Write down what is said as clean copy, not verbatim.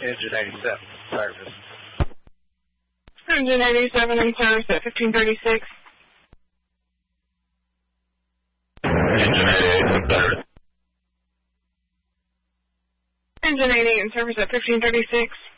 Engine 87, service. Engine 87 in service at 1536. Engine 88 in service. Engine 88 in service at 1536.